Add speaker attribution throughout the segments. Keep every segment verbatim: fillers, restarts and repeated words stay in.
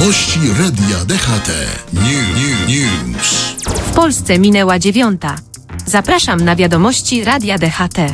Speaker 1: Wiadomości Radia D H T. New, News.
Speaker 2: W Polsce minęła dziewiąta. Zapraszam na wiadomości Radia D H T.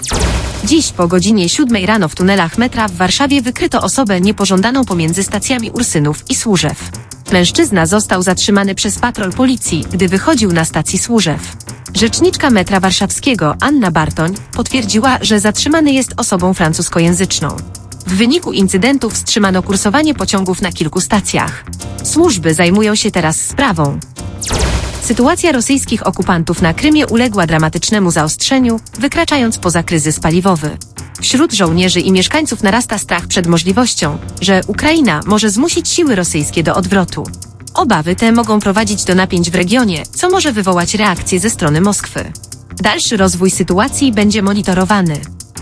Speaker 2: Dziś po godzinie siódmej rano w tunelach metra w Warszawie wykryto osobę niepożądaną pomiędzy stacjami Ursynów i Służew. Mężczyzna został zatrzymany przez patrol policji, gdy wychodził na stacji Służew. Rzeczniczka metra warszawskiego Anna Bartoń potwierdziła, że zatrzymany jest osobą francuskojęzyczną. W wyniku incydentu wstrzymano kursowanie pociągów na kilku stacjach. Służby zajmują się teraz sprawą. Sytuacja rosyjskich okupantów na Krymie uległa dramatycznemu zaostrzeniu, wykraczając poza kryzys paliwowy. Wśród żołnierzy i mieszkańców narasta strach przed możliwością, że Ukraina może zmusić siły rosyjskie do odwrotu. Obawy te mogą prowadzić do napięć w regionie, co może wywołać reakcję ze strony Moskwy. Dalszy rozwój sytuacji będzie monitorowany.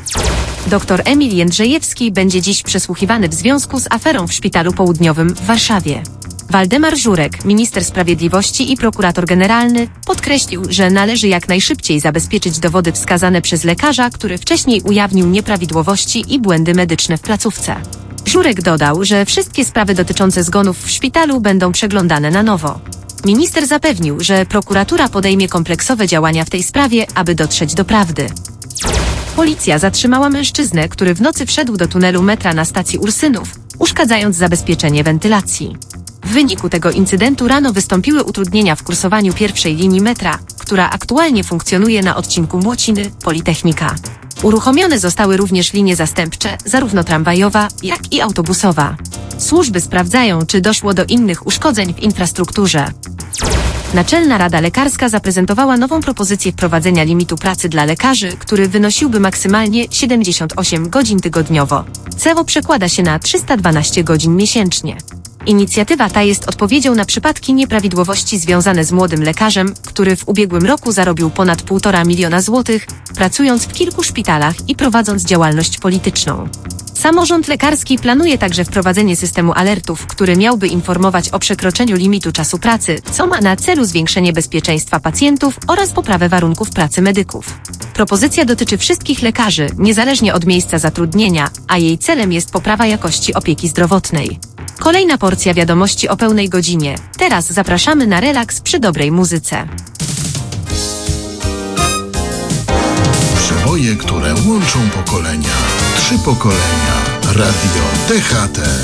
Speaker 2: Doktor Emil Jędrzejewski będzie dziś przesłuchiwany w związku z aferą w Szpitalu Południowym w Warszawie. Waldemar Żurek, minister sprawiedliwości i prokurator generalny, podkreślił, że należy jak najszybciej zabezpieczyć dowody wskazane przez lekarza, który wcześniej ujawnił nieprawidłowości i błędy medyczne w placówce. Żurek dodał, że wszystkie sprawy dotyczące zgonów w szpitalu będą przeglądane na nowo. Minister zapewnił, że prokuratura podejmie kompleksowe działania w tej sprawie, aby dotrzeć do prawdy. Policja zatrzymała mężczyznę, który w nocy wszedł do tunelu metra na stacji Ursynów, uszkadzając zabezpieczenie wentylacji. W wyniku tego incydentu rano wystąpiły utrudnienia w kursowaniu pierwszej linii metra, która aktualnie funkcjonuje na odcinku Młociny - Politechnika. Uruchomione zostały również linie zastępcze, zarówno tramwajowa, jak i autobusowa. Służby sprawdzają, czy doszło do innych uszkodzeń w infrastrukturze. Naczelna Rada Lekarska zaprezentowała nową propozycję wprowadzenia limitu pracy dla lekarzy, który wynosiłby maksymalnie siedemdziesiąt osiem godzin tygodniowo. C E O przekłada się na trzysta dwanaście godzin miesięcznie. Inicjatywa ta jest odpowiedzią na przypadki nieprawidłowości związane z młodym lekarzem, który w ubiegłym roku zarobił ponad półtora miliona złotych, pracując w kilku szpitalach i prowadząc działalność polityczną. Samorząd lekarski planuje także wprowadzenie systemu alertów, który miałby informować o przekroczeniu limitu czasu pracy, co ma na celu zwiększenie bezpieczeństwa pacjentów oraz poprawę warunków pracy medyków. Propozycja dotyczy wszystkich lekarzy, niezależnie od miejsca zatrudnienia, a jej celem jest poprawa jakości opieki zdrowotnej. Kolejna porcja wiadomości o pełnej godzinie. Teraz zapraszamy na relaks przy dobrej muzyce.
Speaker 1: Przeboje, które łączą pokolenia. Trzy pokolenia. Radio D H T.